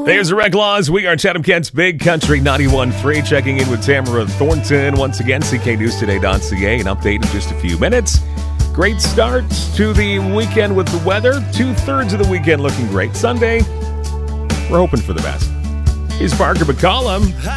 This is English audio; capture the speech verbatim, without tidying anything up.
There's the Rec Laws. We are Chatham Kent's Big Country ninety-one point three. Checking in with Tamara Thornton once again. C K News Today dot C A. An update in just a few minutes. Great start to the weekend with the weather. Two-thirds of the weekend looking great. Sunday, we're hoping for the best. Here's Parker McCollum.